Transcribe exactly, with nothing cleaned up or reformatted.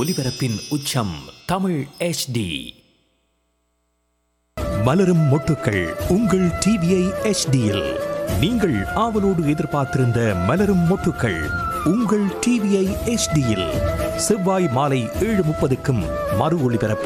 ஒலிபரப்பின் உச்சம் Tamil H D. மலரும் மொட்டுக்கள் உங்கள் டிவிஐ எச் டியில் நீங்கள் ஆவலோடு எதிர்பார்த்திருந்த மலரும் மொட்டுக்கள் உங்கள் டிவிஐ எச் டியில் செவ்வாய் மாலை ஏழு முப்பதுக்கும் மறு ஒளிபரப்பு